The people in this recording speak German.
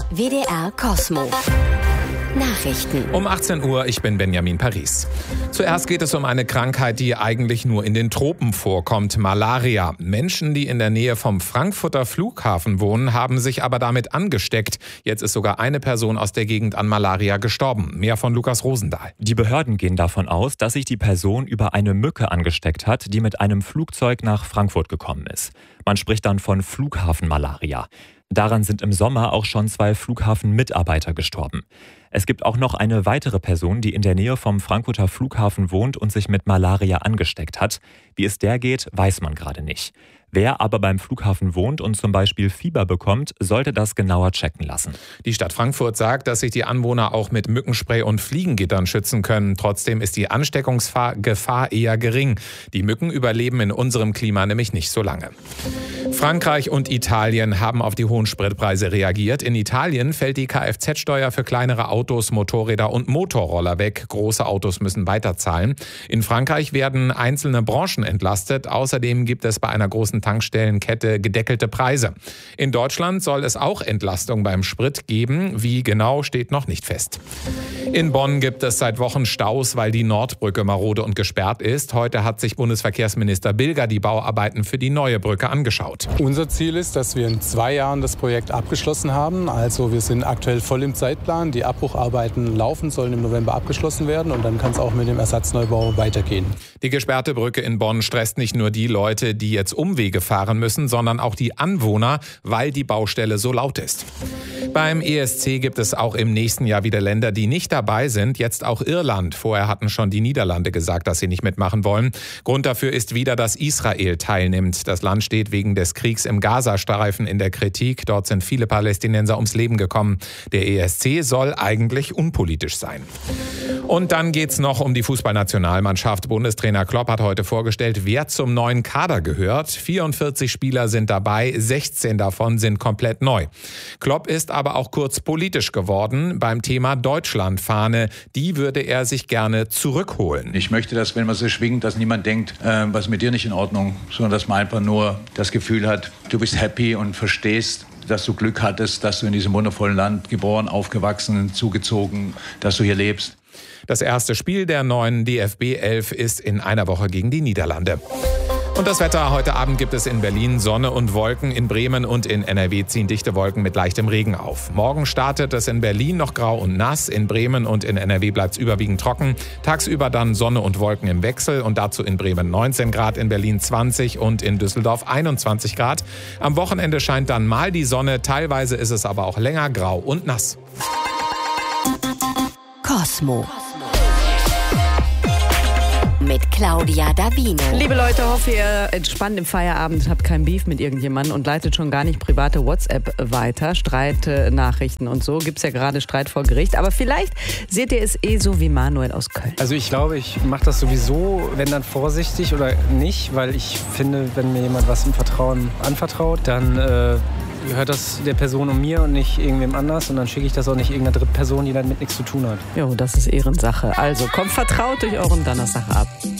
WDR Cosmo. Nachrichten. Um 18 Uhr, ich bin Benjamin Paris. Zuerst geht es um eine Krankheit, die eigentlich nur in den Tropen vorkommt, Malaria. Menschen, die in der Nähe vom Frankfurter Flughafen wohnen, haben sich aber damit angesteckt. Jetzt ist sogar eine Person aus der Gegend an Malaria gestorben. Mehr von Lukas Rosendahl. Die Behörden gehen davon aus, dass sich die Person über eine Mücke angesteckt hat, die mit einem Flugzeug nach Frankfurt gekommen ist. Man spricht dann von Flughafenmalaria. Daran sind im Sommer auch schon 2 Flughafenmitarbeiter gestorben. Es gibt auch noch eine weitere Person, die in der Nähe vom Frankfurter Flughafen wohnt und sich mit Malaria angesteckt hat. Wie es der geht, weiß man gerade nicht. Wer aber beim Flughafen wohnt und zum Beispiel Fieber bekommt, sollte das genauer checken lassen. Die Stadt Frankfurt sagt, dass sich die Anwohner auch mit Mückenspray und Fliegengittern schützen können. Trotzdem ist die Ansteckungsgefahr eher gering. Die Mücken überleben in unserem Klima nämlich nicht so lange. Frankreich und Italien haben auf die hohen Spritpreise reagiert. In Italien fällt die Kfz-Steuer für kleinere Autos, Motorräder und Motorroller weg. Große Autos müssen weiterzahlen. In Frankreich werden einzelne Branchen entlastet. Außerdem gibt es bei einer großen Tankstellenkette gedeckelte Preise. In Deutschland soll es auch Entlastung beim Sprit geben. Wie genau, steht noch nicht fest. In Bonn gibt es seit Wochen Staus, weil die Nordbrücke marode und gesperrt ist. Heute hat sich Bundesverkehrsminister Bilger die Bauarbeiten für die neue Brücke angeschaut. Unser Ziel ist, dass wir in 2 Jahren das Projekt abgeschlossen haben. Also wir sind aktuell voll im Zeitplan. Die Abbrucharbeiten laufen, sollen im November abgeschlossen werden und dann kann es auch mit dem Ersatzneubau weitergehen. Die gesperrte Brücke in Bonn stresst nicht nur die Leute, die jetzt Umwege fahren müssen, sondern auch die Anwohner, weil die Baustelle so laut ist. Beim ESC gibt es auch im nächsten Jahr wieder Länder, die nicht dabei sind, jetzt auch Irland. Vorher hatten schon die Niederlande gesagt, dass sie nicht mitmachen wollen. Grund dafür ist wieder, dass Israel teilnimmt. Das Land steht wegen des Kriegs im Gazastreifen in der Kritik. Dort sind viele Palästinenser ums Leben gekommen. Der ESC soll eigentlich unpolitisch sein. Und dann geht's noch um die Fußballnationalmannschaft. Bundestrainer Klopp hat heute vorgestellt, wer zum neuen Kader gehört. 44 Spieler sind dabei, 16 davon sind komplett neu. Klopp ist aber auch kurz politisch geworden beim Thema Deutschlandfahne. Die würde er sich gerne zurückholen. Ich möchte, dass, wenn man sie schwingt, dass niemand denkt, was mit dir nicht in Ordnung, sondern dass man einfach nur das Gefühl hat, du bist happy und verstehst, dass du Glück hattest, dass du in diesem wundervollen Land geboren, aufgewachsen, zugezogen, dass du hier lebst. Das erste Spiel der neuen DFB 11 ist in einer Woche gegen die Niederlande. Und das Wetter: Heute Abend gibt es in Berlin Sonne und Wolken. In Bremen und in NRW ziehen dichte Wolken mit leichtem Regen auf. Morgen startet es in Berlin noch grau und nass. In Bremen und in NRW bleibt es überwiegend trocken. Tagsüber dann Sonne und Wolken im Wechsel und dazu in Bremen 19 Grad, in Berlin 20 und in Düsseldorf 21 Grad. Am Wochenende scheint dann mal die Sonne. Teilweise ist es aber auch länger grau und nass. Cosmo. Mit Claudia Davino. Liebe Leute, hoffe ihr entspannt im Feierabend, habt kein Beef mit irgendjemandem und leitet schon gar nicht private WhatsApp weiter, Streitnachrichten und so. Gibt's ja gerade Streit vor Gericht. Aber vielleicht seht ihr es so wie Manuel aus Köln. Also ich glaube, ich mache das sowieso, wenn dann vorsichtig oder nicht, weil ich finde, wenn mir jemand was im Vertrauen anvertraut, dann gehört das der Person um mir und nicht irgendwem anders. Und dann schicke ich das auch nicht irgendeiner Drittperson, die damit nichts zu tun hat. Jo, das ist Ehrensache. Also kommt vertraut durch euren Donnerstag ab.